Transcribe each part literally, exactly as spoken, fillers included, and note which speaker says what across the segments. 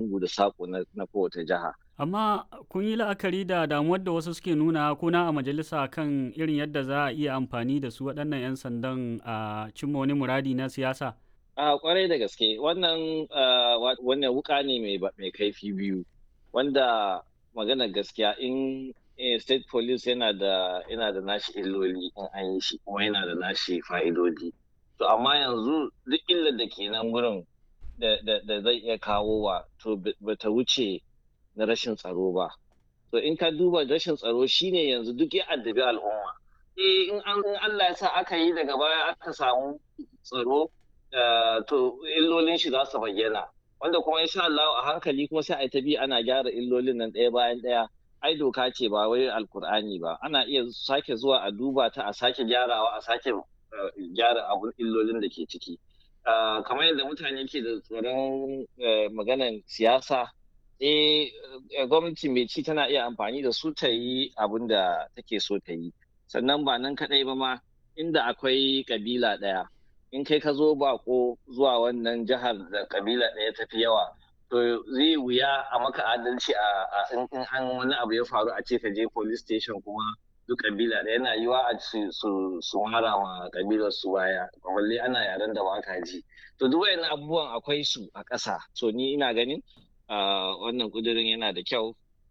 Speaker 1: lungu da saƙo na, na kowace jiha.
Speaker 2: Amma kun yi la'akari da damuwar da wasu suke nuna kuna a majalisa kan irin yadda za a iya amfani da su waɗannan 'yan sandan a cimma wani muradi na siyasa?
Speaker 1: A kwarai da gaske wannan wannan wuka ne mai kaifi biyu, wanda magana gaskiya in state police yana da yana da nashi illoli in an yi shi kuma yana da nashi fa'idodi. To amma yanzu duk illar da ke nan gurin da zai iya kawo wa to bata wuce na rashin tsaro ba. To in ka duba rashin tsaro shine yanzu duk ya addabi al'umma. Eh in Allah ya sa aka yi daga baya aka samu tsaro to illolin shi za su bayyana. Wanda kuma insha Allah a hankali kuma sai a ta bi ana gyara illolin nan ɗaya bayan ɗaya. Ai doka ce ba wai alkur'ani ba. Ana iya sake zuwa a duba ta a sake gyarawa a sake gyara abun illolin da ke ciki. Kamar yadda mutane ke da tsoron maganar siyasa, eh gwamnati mai ci tana iya amfani da su ta yi abin da take so ta yi. Sannan ba nan kaɗai ba ma inda akwai kabila ɗaya. In kai ka zo bako zuwa wannan jihar da kabila ɗaya tafi yawa, to zai wuya a maka adalci a in an wani abu ya faru a ce ka je police station kuma duk kabila ɗaya yana yiwa a su su mara ma kabilar su baya, balle ana yaren da ba ka ji. To duk wayannan abubuwan akwai su a ƙasa. So ni ina ganin wannan kudirin yana da kyau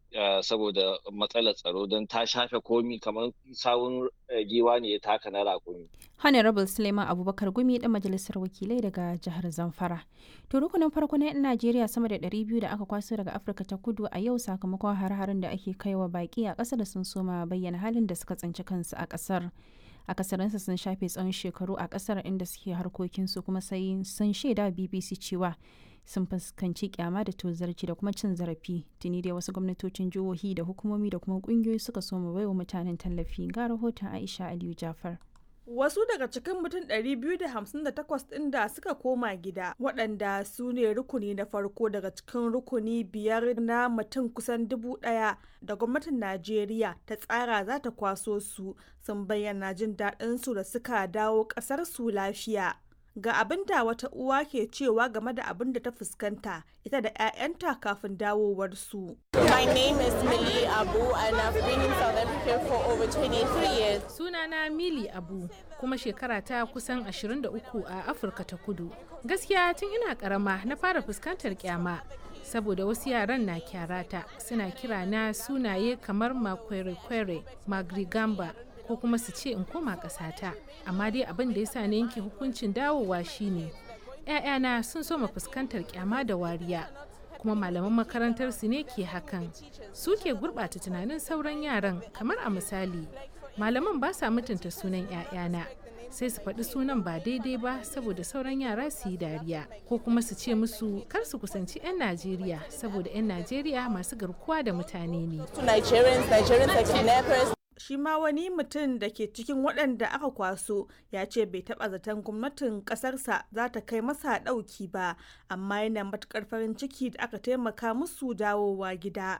Speaker 1: saboda matsalar tsaro don ta shafe komi kamar sawun giwa ne ya taka na raƙumi.
Speaker 3: Honorable Suleiman Abubakar Gumi ɗan majalisar wakilai daga jihar Zamfara. To rukunin farko na 'yan Najeriya sama da ɗari biyu da aka kwaso daga Afirka ta Kudu a yau sakamakon har-harin da ake kaiwa baƙi a ƙasar sun soma bayyana halin da suka tsinci kansu a ƙasar. Akasarinsa sun shafe tsawon shekaru a ƙasar inda suke harkokinsu kuma sai sun shaida B B C cewa sun fuskanci kyama da tozarci da kuma cin zarafi. Tuni dai wasu gwamnatocin jihohi da hukumomi da kuma kungiyoyi suka soma baiwa mutanen tallafi. Ga rahoton Aisha Aliyu Jafar.
Speaker 4: Wasu daga cikin mutum ɗari biyu da hamsin da takwas ɗin da suka koma gida, waɗanda su ne rukuni na farko daga cikin rukuni biyar na mutum kusan dubu ɗaya da gwamnatin Najeriya ta tsara za ta kwaso su, sun bayyana jin daɗinsu da suka dawo ƙasar su lafiya. Ga abin da wata uwa ke cewa game da abin da ta fuskanta ita da 'ya'yanta kafin dawowarsu.
Speaker 5: My name is Millie Abu and I've been in South Africa for over twenty-three years.
Speaker 6: Sunana Millie Abu kuma shekara ta kusan ashirin da uku a Afirka ta Kudu. Gaskiya tun ina karama na fara fuskantar kyama saboda wasu yaran na kyarata suna kira na sunaye kamar Makwere-kwere, Magrigamba ko kuma su ce in koma ƙasata. Amma dai abin da ya sa na yanke hukuncin dawowa shine ‘ya'yana sun soma fuskantar kyama da wariya, kuma malaman makarantar su ne ke hakan. Su ke gurɓata tunanin sauran yaran, kamar a misali malaman ba sa mutunta sunan ‘ya'yana, sai su faɗi sunan ba daidai ba saboda sauran yara su yi dariya, ko kuma su ce musu kar su kusanci 'yan Najeriya saboda 'yan Najeriya masu garkuwa da mutane ne.
Speaker 4: Shi ma wani mutum da ke cikin waɗanda aka kwaso ya ce bai taɓa zaton gwamnatin ƙasarsa za ta kai masa ɗauki ba, amma yana matuƙar farin ciki da aka taimaka musu dawowa gida.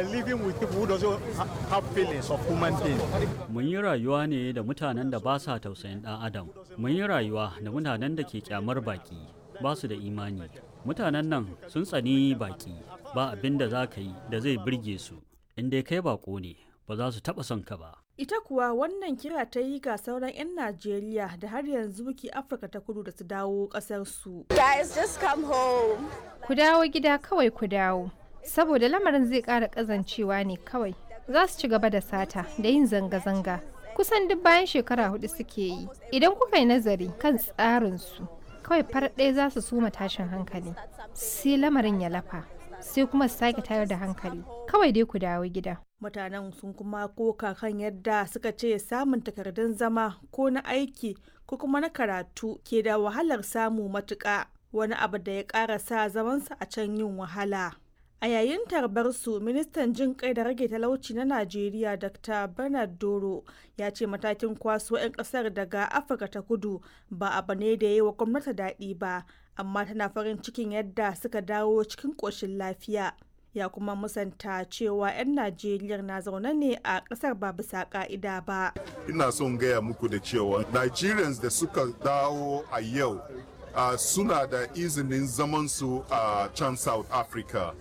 Speaker 2: Mun yi rayuwa ne da mutanen da ba sa tausayin ɗan adam. Mun yi rayuwa da mutanen da ke kyamar baki, ba su da imani. Mutanen nan sun tsani baki, ba abin da za ka yi da zai birge su. In dai kai bako ne, ba za su taɓa son ka ba.
Speaker 4: Ita kuwa wannan kira ta yi ga sauran 'yan Najeriya da har yanzu ke Afirka ta Kudu da su dawo ƙasarsu.
Speaker 5: Guys, just come home.
Speaker 3: Ku dawo gida kawai ku dawo, saboda lamarin zai ƙara ƙazancewa ne kawai. Za su ci gaba da sata da yin zanga-zanga. Kusan duk bayan shekara hudu suke yi. Idan kuka yi nazari kan tsarinsu, kawai farar ɗaya za su suma tashin hankali. Sai lamarin ya lafa. sai kuma su sake tayar da hankali. Kawai dai ku dawo gida.
Speaker 4: Mutanen sun kuma koka kan yadda suka ce samun takardun zama ko na aiki ko kuma na karatu ke da wahalar samu matuƙa, wani abu da ya ƙara sa zamansa a can yin wahala. A yayin tarbarsu, ministan jin kai da rage talauci na Najeriya Doctor Bernard Doro ya ce matakin kwaso 'yan kasar daga Afirka ta Kudu ba abu ne da yi wa gwamnati daɗi ba, amma tana farin cikin yadda suka dawo cikin ƙoshin lafiya. Ya kuma musanta cewa 'yan Najeriya na zaune ne a ƙasar ba bisa ƙa'ida ba.
Speaker 7: Ina son gaya muku da cewa Nigerians da suka dawo a yau Uh, suna da izinin zamansu a uh, can South Africa.